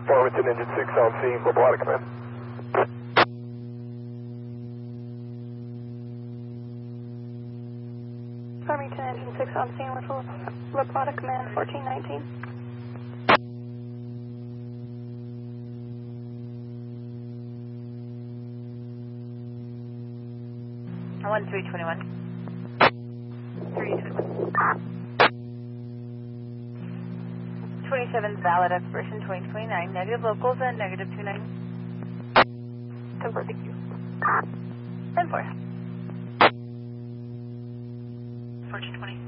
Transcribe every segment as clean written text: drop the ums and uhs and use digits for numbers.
Farmington Engine 6 on scene, Laplata Command. Farmington Engine 6 on scene with La Plata Command 1419. 1321. 27 valid expiration 2029. Negative locals and negative 29. 10-4, thank you. 10-4. 1420.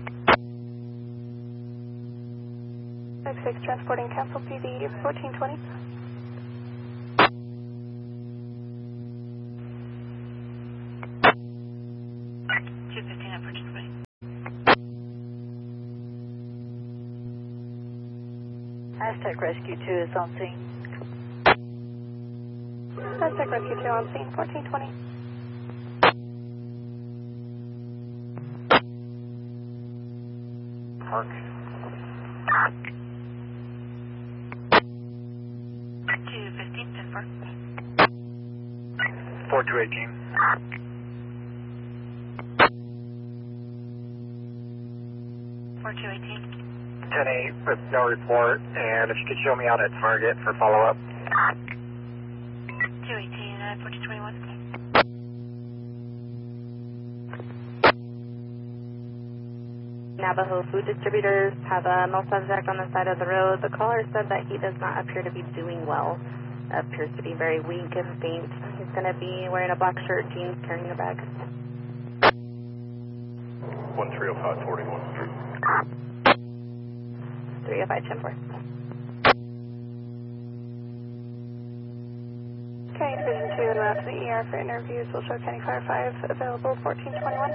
56 transporting cancel PD 1420. 215 at 1420. Hashtag Rescue 2 is on scene. Hashtag Rescue 2 on scene 1420. Park. 215, 10-4. 4218. 4218. 10-8 with no report, and if you could show me out at target for follow-up. 218 at 1421. Navajo Food Distributors have a null subject on the side of the road. The caller said that he does not appear to be doing well. Appears to be very weak and faint. He's going to be wearing a black shirt, jeans, carrying a bag. 130541. 305 10-4. Okay, Division 2 and out to the ER for interviews. We'll show County Fire 5 available 1421.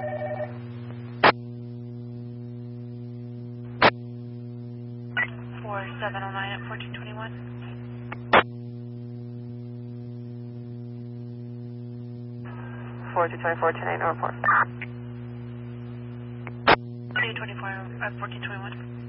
4709 at 1421. 4224 10-8 or 4. 224 at 1421.